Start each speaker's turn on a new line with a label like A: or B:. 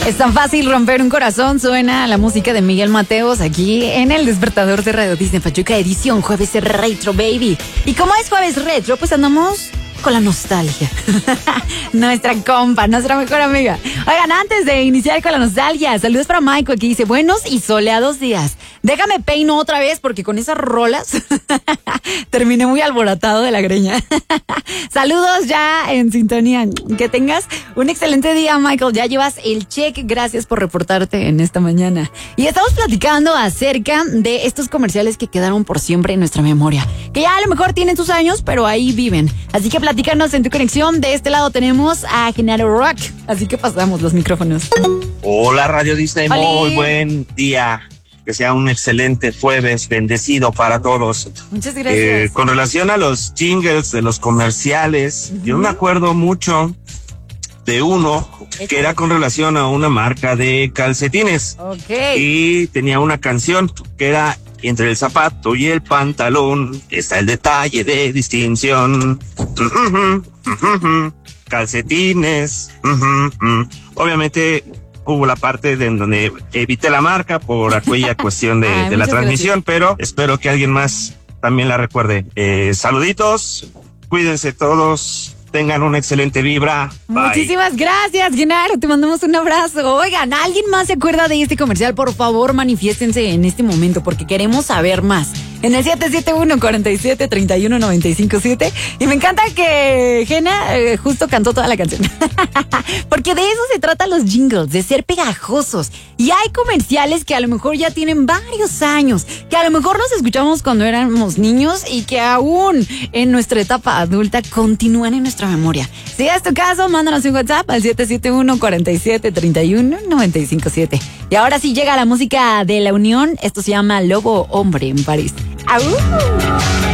A: Es tan fácil romper un corazón. Suena la música de Miguel Mateos aquí en el despertador de Radio Disney Pachuca, edición jueves retro, baby. Y como es jueves retro, pues andamos con la nostalgia. Nuestra compa, nuestra mejor amiga. Oigan, antes de iniciar con la nostalgia, saludos para Michael, que dice: buenos y soleados días. Déjame peino otra vez porque con esas rolas terminé muy alborotado de la greña. Saludos ya en sintonía. Que tengas un excelente día, Michael. Ya llevas el check. Gracias por reportarte en esta mañana. Y estamos platicando acerca de estos comerciales que quedaron por siempre en nuestra memoria. Que ya a lo mejor tienen sus años, pero ahí viven. Así que platícanos en tu conexión. De este lado tenemos a Genaro Rock. Así que pasamos los micrófonos.
B: Hola, Radio Disney.
A: ¡Holi!
B: Muy buen día. Que sea un excelente jueves, bendecido para todos.
A: Muchas gracias.
B: Con relación a los jingles de los comerciales, yo me acuerdo mucho de uno que era con relación a una marca de calcetines.
A: Ok.
B: Y tenía una canción que era: entre el zapato y el pantalón está el detalle de distinción. Calcetines. Obviamente hubo la parte de donde evité la marca por aquella cuestión de la transmisión, pero espero que alguien más también la recuerde. Saluditos, cuídense todos, tengan una excelente vibra. Bye.
A: Muchísimas gracias, Genaro. Te mandamos un abrazo. Oigan, ¿alguien más se acuerda de este comercial? Por favor, manifiéstense en este momento porque queremos saber más. En el 771-47-31-957. Y me encanta que Gena justo cantó toda la canción. Porque de eso se trata los jingles, de ser pegajosos. Y hay comerciales que a lo mejor ya tienen varios años, que a lo mejor los escuchamos cuando éramos niños y que aún en nuestra etapa adulta continúan en nuestra memoria. Si es tu caso, mándanos un WhatsApp al 771-47-31-957. Y ahora sí llega la música de La Unión. Esto se llama Lobo Hombre en París. ¡Au!